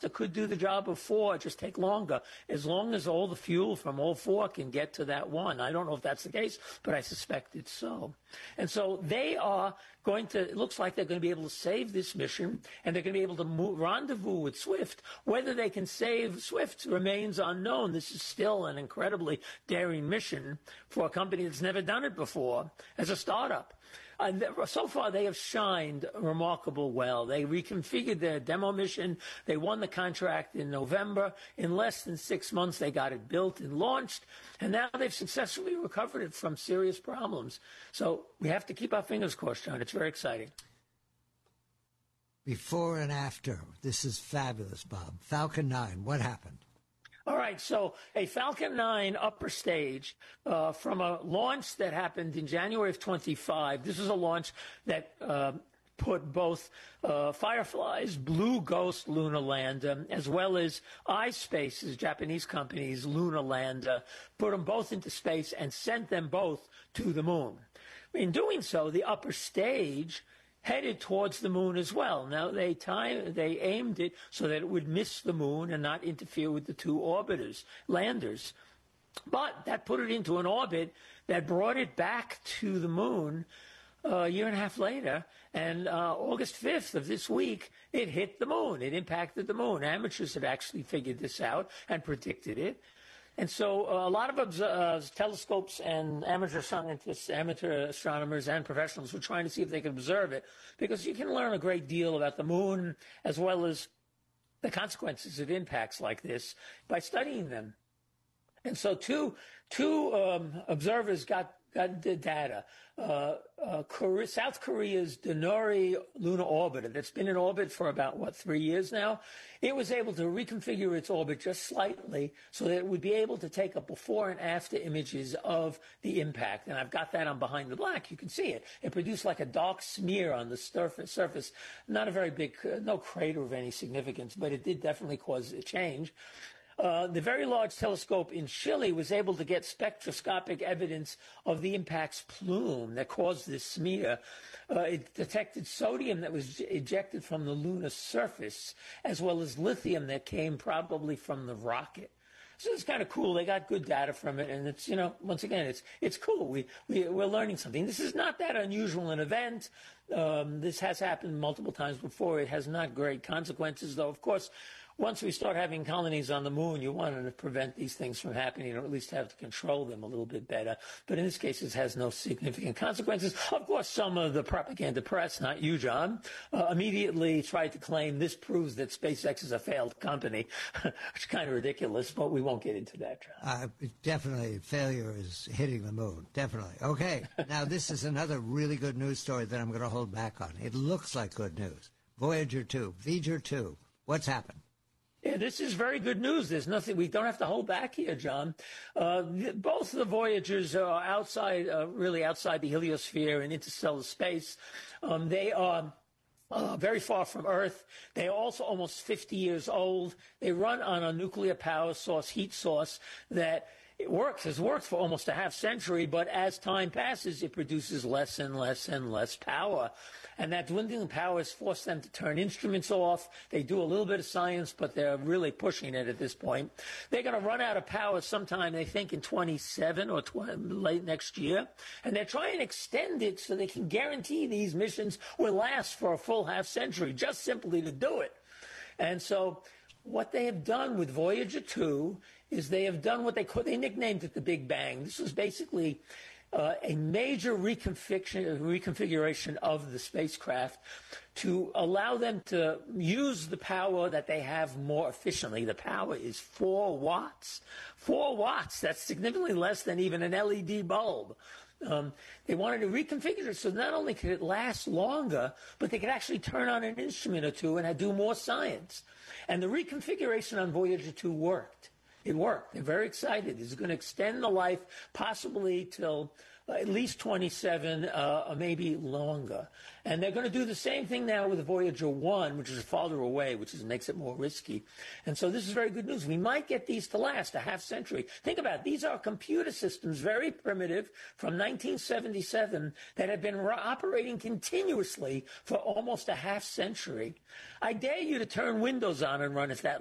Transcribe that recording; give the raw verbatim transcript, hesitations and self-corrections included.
it could do the job of four, just take longer, as long as all the fuel from all four can get to that one. I don't know if that's the case, but I suspect it's so. And so they are going to, it looks like they're going to be able to save this mission, and they're going to be able to move, rendezvous with Swift. Whether they can save Swift remains unknown. This is still an incredibly daring mission for a company that's never done it before as a startup. And so far, they have shined remarkable well. They reconfigured their demo mission. They won the contract in November. In less than six months, they got it built and launched. And now they've successfully recovered it from serious problems. So we have to keep our fingers crossed, John. It's very exciting. Before and after. This is fabulous, Bob. Falcon nine, what happened? All right, so a Falcon nine upper stage uh, from a launch that happened in January of twenty-five. This is a launch that uh, put both uh, Firefly's Blue Ghost lunar lander as well as iSpace's Japanese company's lunar lander, put them both into space and sent them both to the moon. In doing so, the upper stage headed towards the moon as well. Now, they time, they aimed it so that it would miss the moon and not interfere with the two orbiters, landers. But that put it into an orbit that brought it back to the moon uh, a year and a half later. And uh, August fifth of this week, it hit the moon. It impacted the moon. Amateurs had actually figured this out and predicted it. And so uh, a lot of uh, telescopes and amateur scientists, amateur astronomers and professionals were trying to see if they could observe it, because you can learn a great deal about the moon as well as the consequences of impacts like this by studying them. And so two two um, observers got got the data. Uh, uh, Korea, South Korea's Danuri lunar orbiter that's been in orbit for about, what, three years now, it was able to reconfigure its orbit just slightly so that it would be able to take a before and after images of the impact. And I've got that on Behind the Black. You can see it. It produced like a dark smear on the surface, surface. Not a very big, uh, no crater of any significance, but it did definitely cause a change. Uh, the Very Large Telescope in Chile was able to get spectroscopic evidence of the impact's plume that caused this smear. Uh, it detected sodium that was ejected from the lunar surface, as well as lithium that came probably from the rocket. So it's kind of cool. They got good data from it, and it's, you know, once again, it's it's cool. We, we we're learning something. This is not that unusual an event. Um, this has happened multiple times before. It has not great consequences, though. Of course, once we start having colonies on the moon, you want to prevent these things from happening, or at least have to control them a little bit better. But in this case, it has no significant consequences. Of course, some of the propaganda press, not you, John, uh, immediately tried to claim this proves that SpaceX is a failed company, which is kind of ridiculous, but we won't get into that, John. Uh, definitely, failure is hitting the moon. Definitely. Okay, now this is another really good news story that I'm going to hold back on. It looks like good news. Voyager two, Voyager two, what's happened? Yeah, this is very good news. There's nothing, we don't have to hold back here, John. Uh, both the Voyagers are outside, uh, really outside the heliosphere and interstellar space. Um, they are Uh, very far from Earth. They are also almost fifty years old. They run on a nuclear power source, heat source, that it works, has worked for almost a half century, but as time passes, it produces less and less and less power. And that dwindling power has forced them to turn instruments off. They do a little bit of science, but they're really pushing it at this point. They're going to run out of power sometime, they think, in twenty-seven or twenty, late next year. And they're trying to extend it so they can guarantee these missions will last for a full half century, just simply to do it. And so what they have done with Voyager two is they have done what they call, they nicknamed it the Big Bang. This was basically uh, a major reconfiguration, reconfiguration of the spacecraft to allow them to use the power that they have more efficiently. The power is four watts. Four watts. That's significantly less than even an L E D bulb. Um, they wanted to reconfigure it so not only could it last longer, but they could actually turn on an instrument or two and do more science. And the reconfiguration on Voyager two worked. It worked. They're very excited. It's going to extend the life possibly till at least twenty-seven, uh, maybe longer. And they're going to do the same thing now with Voyager one, which is farther away, which is, makes it more risky. And so this is very good news. We might get these to last a half century. Think about it. These are computer systems, very primitive, from nineteen seventy-seven, that have been operating continuously for almost a half century. I dare you to turn Windows on and run it that